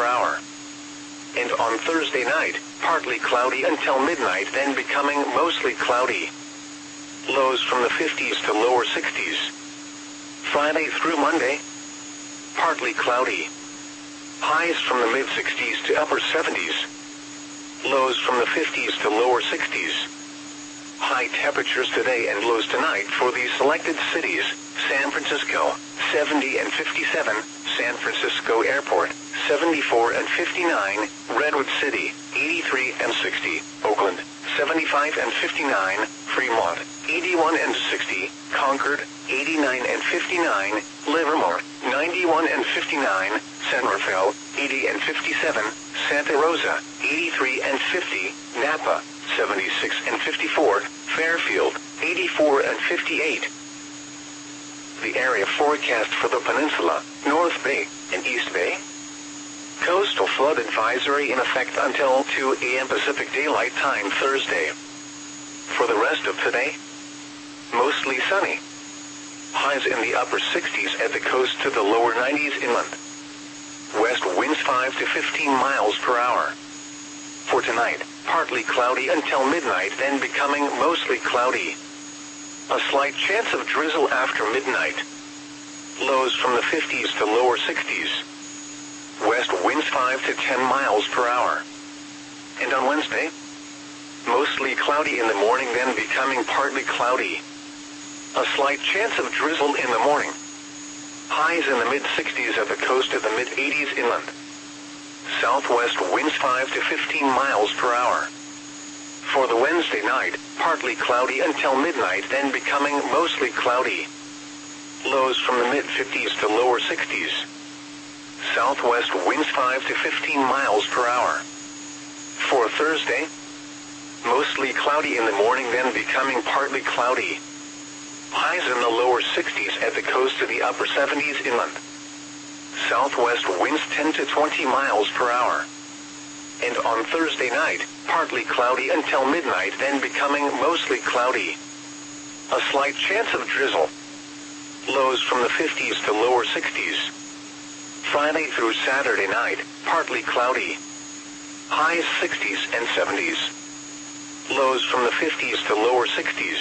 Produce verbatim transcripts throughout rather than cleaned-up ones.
per hour. And on Thursday night, partly cloudy until midnight, then becoming mostly cloudy. Lows from the fifties to lower sixties. Friday through Monday, partly cloudy. Highs from the mid-sixties to upper seventies. Lows from the fifties to lower sixties. High temperatures today and lows tonight for these selected cities: San Francisco, seventy and fifty-seven, San Francisco Airport, seventy-four and fifty-nine, Redwood City, eighty-three and sixty, Oakland, seventy-five and fifty-nine, Fremont, eighty-one and sixty, Concord, eighty-nine and fifty-nine, Livermore, ninety-one and fifty-nine, San Rafael, eighty and fifty-seven, Santa Rosa, eighty-three and fifty, Napa, seventy-six and fifty-four, Fairfield, eighty-four and fifty-eight. The area forecast for the peninsula, North Bay and East Bay. Coastal flood advisory in effect until two a m Pacific Daylight Time Thursday. For the rest of today, mostly sunny. Highs in the upper sixties at the coast to the lower nineties inland. West winds five to fifteen miles per hour. For tonight, partly cloudy until midnight, then becoming mostly cloudy. A slight chance of drizzle after midnight. Lows from the fifties to lower sixties. West winds five to ten miles per hour. And on Wednesday, mostly cloudy in the morning, then becoming partly cloudy. A slight chance of drizzle in the morning. Highs in the mid-sixties at the coast to the mid-eighties inland. Southwest winds five to fifteen miles per hour. For the Wednesday night, partly cloudy until midnight, then becoming mostly cloudy. Lows from the mid-fifties to lower sixties. Southwest winds five to fifteen miles per hour. For Thursday, mostly cloudy in the morning, then becoming partly cloudy. Highs in the lower sixties at the coast to the upper seventies inland. Southwest winds ten to twenty miles per hour. And on Thursday night, partly cloudy until midnight, then becoming mostly cloudy. A slight chance of drizzle. Lows from the fifties to lower sixties. Friday through Saturday night, partly cloudy. Highs sixties and seventies. Lows from the fifties to lower sixties.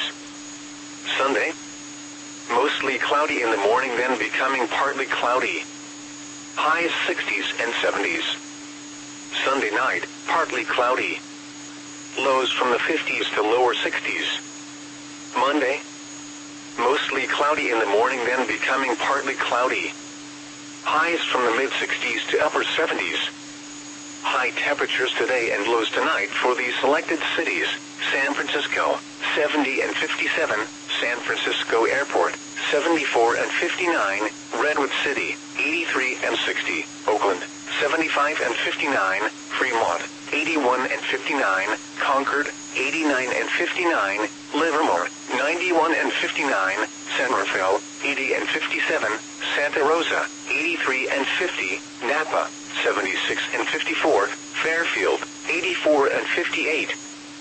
Sunday, mostly cloudy in the morning, then becoming partly cloudy. Highs sixties and seventies. Sunday night, partly cloudy. Lows from the fifties to lower sixties. Monday, mostly cloudy in the morning, then becoming partly cloudy. Highs from the mid-sixties to upper seventies. High temperatures today and lows tonight for these selected cities: San Francisco, seventy and fifty-seven, San Francisco Airport, seventy-four and fifty-nine, Redwood City, eighty-three and sixty, Oakland, seventy-five and fifty-nine, Fremont, eighty-one and fifty-nine, Concord, eighty-nine and fifty-nine, Livermore, ninety-one and fifty-nine, San Rafael, eighty and fifty-seven, Santa Rosa, eighty-three and fifty, Napa, seventy-six and fifty-four, Fairfield, eighty-four and fifty-eight.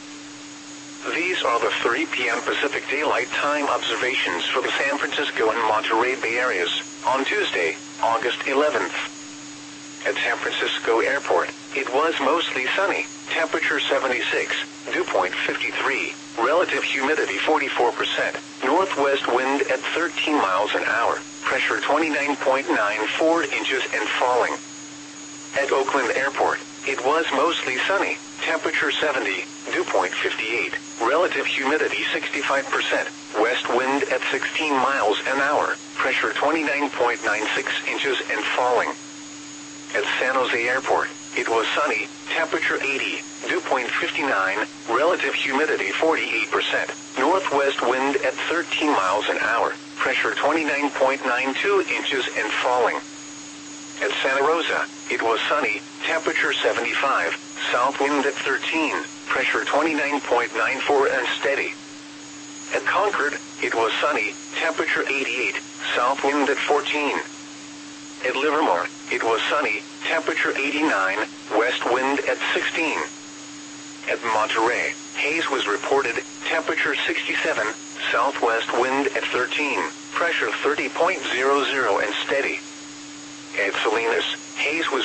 These are the three p m Pacific Daylight Time observations for the San Francisco and Monterey Bay areas on Tuesday, August eleventh. At San Francisco Airport, it was mostly sunny, temperature seventy-six, dew point fifty-three, relative humidity forty-four percent, northwest wind at thirteen miles an hour, pressure twenty-nine point nine four inches and falling. At Oakland Airport, it was mostly sunny, temperature seventy, dew point fifty-eight, relative humidity sixty-five percent, west wind at sixteen miles an hour, pressure twenty-nine point nine six inches and falling. At San Jose Airport, it was sunny, temperature eighty, dew point fifty-nine, relative humidity forty-eight percent, northwest wind at thirteen miles an hour, pressure twenty-nine point nine two inches and falling. At Santa Rosa, it was sunny, temperature seventy-five, south wind at thirteen, pressure twenty-nine point nine four and steady. At Concord, it was sunny, temperature eighty-eight, south wind at fourteen. At Livermore, it was sunny, temperature eighty-nine, west wind at sixteen. At Monterey, haze was reported, temperature sixty-seven, southwest wind at thirteen, pressure thirty point zero zero and steady. At Salinas, haze was